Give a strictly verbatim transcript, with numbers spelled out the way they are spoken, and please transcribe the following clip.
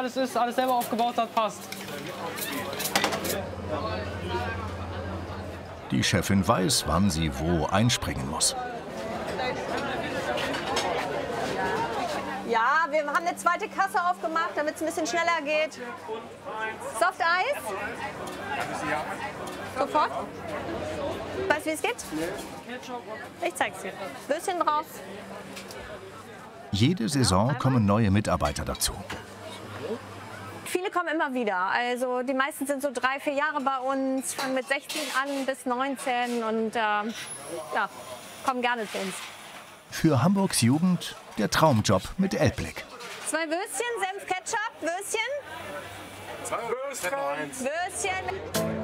alles ist, alles selber aufgebaut hat, passt. Die Chefin weiß, wann sie wo einspringen muss. Ja, wir haben eine zweite Kasse aufgemacht, damit es ein bisschen schneller geht. Soft Eis? Sofort? Weißt du, wie es geht? Ich zeig's dir. Würstchen drauf. Jede Saison kommen neue Mitarbeiter dazu. Viele kommen immer wieder. Also die meisten sind so drei, vier Jahre bei uns, fangen mit sechzehn an bis neunzehn und äh, ja, kommen gerne zu uns. Für Hamburgs Jugend der Traumjob mit Elbblick. Zwei Würstchen, Senf, Ketchup, Würstchen. Zwei Würstchen. Würstchen.